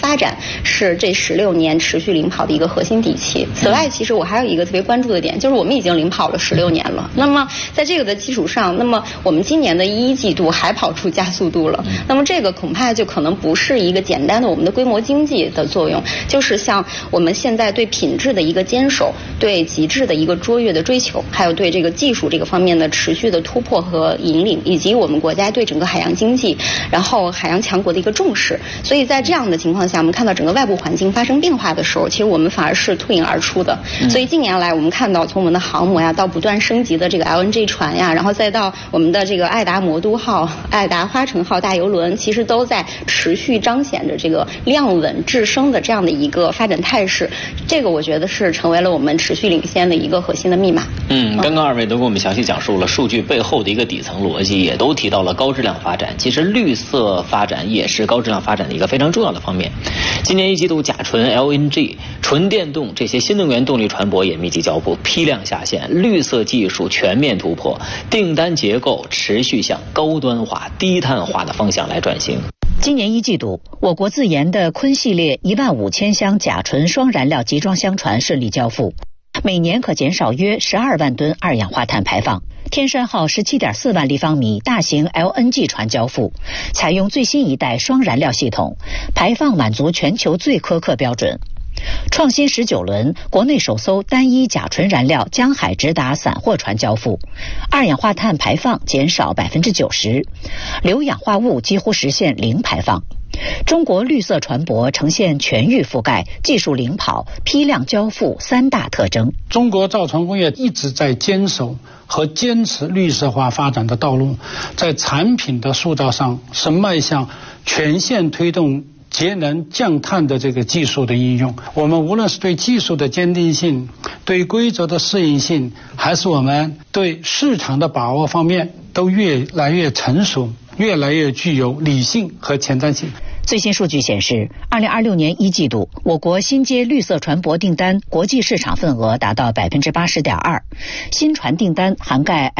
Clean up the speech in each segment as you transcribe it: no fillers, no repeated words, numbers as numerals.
发展是这16年持续领跑的一个核心底气。此外，其实我还有一个特别关注的点，就是我们已经领跑了16年了。那么在这个的基础上，那么我们今年的1季度还跑出加速度了。那么这个恐怕就可能不是一个简单的我们的规模经济的作用，就是像我们现在对品质的一个坚守，对极致的一个卓越的追求，还有对这个技术这个方面的持续的突破和引领，以及我们国家对整个海洋经济，然后海洋强国的一个重视。所以在这样的情况下，我们看到整个外部环境发生变化的时候，其实我们反而是脱颖而出的。所以近年来我们看到，从我们的航母呀，到不断升级的这个 LNG 船呀，然后再到我们的这个爱达魔都号、爱达花城号大邮轮，其实都在持续彰显着这个量稳质升的这样的一个发展态势。这个我觉得是成为了我们持续领先的一个核心的密码。 刚刚二位都给我们详细讲述了数据背后的一个底层逻辑，也都提到了高质量发展。其实绿色发展也是高质量发展的一个非常重要的方面。今年1季度甲醇、LNG、纯电动这些新能源动力船舶也密集交付，批量下线，绿色技术全面突破，订单结构持续向高端化、低碳化的方向来转型。 今年1季度，我国自研的鲲系列15000箱甲醇双燃料集装箱船顺利交付，每年可减少约12万吨二氧化碳排放。天山号17.4万立方米大型 LNG 船交付，采用最新一代双燃料系统，排放满足全球最苛刻标准。创新19轮国内首艘单一甲醇燃料江海直达散货船交付，二氧化碳排放减少90%，硫氧化物几乎实现零排放。中国绿色船舶呈现全域覆盖、技术领跑、批量交付3大特征。 中国造船工业一直在坚守和坚持绿色化发展的道路，在产品的塑造上是迈向全线推动节能降碳的这个技术的应用。我们无论是对技术的坚定性、对规则的适应性，还是我们对市场的把握方面，都越来越成熟，越来越具有理性和前瞻性。 最新数据显示，2026年1季度，我国新接绿色船舶订单国际市场份额达到80.2%，新船订单涵盖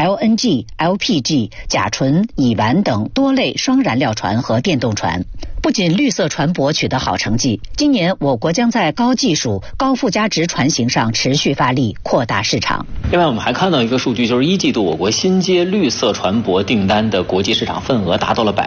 LNG、LPG、甲醇、乙烷等多类双燃料船和电动船。不仅绿色船舶取得好成绩，今年我国将在高技术、高附加值船型上持续发力，扩大市场。 另外，我们还看到一个数据，就是1季度我国新接绿色船舶订单的国际市场份额达到了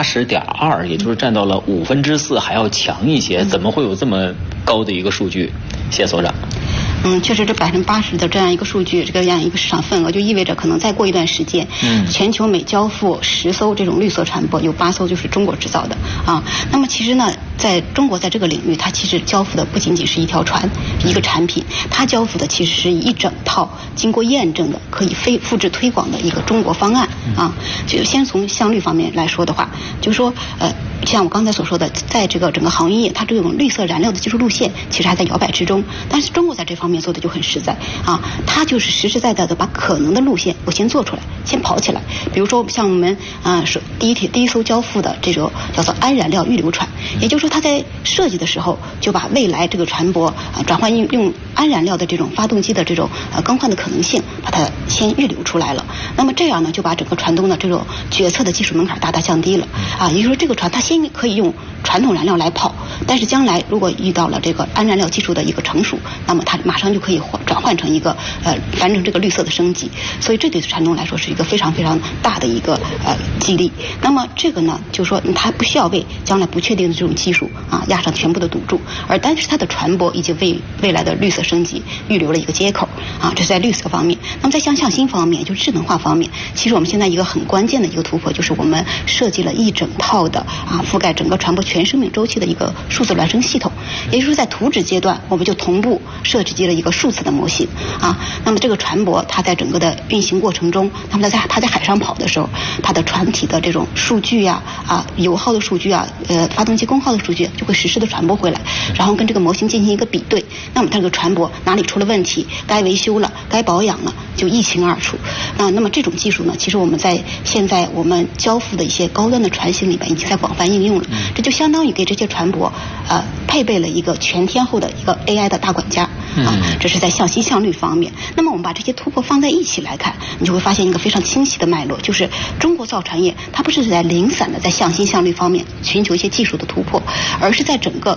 80.2%，也就是占到了4%，还要强一些。怎么会有这么高的一个数据？谢所长。 确实这80%的这样一个数据，这样一个市场份额，就意味着可能再过一段时间，全球每交付10艘这种绿色船舶，有8艘就是中国制造的啊。那么其实呢，在中国在这个领域，它其实交付的不仅仅是一条船、一个产品，它交付的其实是一整套经过验证的、可以复制推广的一个中国方案啊。就先从项绿方面来说的话，就是说像我刚才所说的，在这个整个航运业，它这种绿色燃料的技术路线其实还在摇摆之中，但是中国在这方面做的就很实在啊，它就是实实在在的把可能的路线我先做出来，先跑起来。比如说像我们第一艘交付的这种叫做氨燃料预留船，也就是说它在设计的时候就把未来这个船舶转换用氨燃料的这种发动机的这种更换的可能性，把它先预留出来了。那么这样呢，就把整个船东的这种决策的技术门槛大大降低了啊。也就是说，这个船它先可以用传统燃料来跑，但是将来如果遇到了这个氨燃料技术的一个成熟，那么它马上就可以转换成一个完成这个绿色的升级。所以这对船东来说是一个非常非常大的一个激励。那么这个呢，就是说它不需要为将来不确定的这种技术压上全部的赌注，但是它的船舶以及未来的绿色升级预留了一个接口啊，这是在绿色方面。那么在向新方面，就是智能化方面，其实我们现在一个很关键的一个突破，就是我们设计了一整套的覆盖整个船舶全生命周期的一个数字孪生系统。也就是说，在图纸阶段，我们就同步设计了一个数字的模型啊。那么这个船舶它在整个的运行过程中，那么它在海上跑的时候，它的船体的这种数据油耗的数据发动机功耗的数据就会实时的传播回来，然后跟这个模型进行一个比对。那么它这个船舶哪里出了问题，该维修了，该保养了，就一清二楚。那么这种技术呢，其实我们在现在我们交付的一些高端的船型里面已经在广泛应用了。这就相当于给这些船舶配备了一个全天候的一个 AI 的大管家这是在向新向绿方面。那么我们把这些突破放在一起来看，你就会发现一个非常清晰的脉络，就是中国造船业它不是在零散的在向新向绿方面寻求一些技术的突破，而是在整个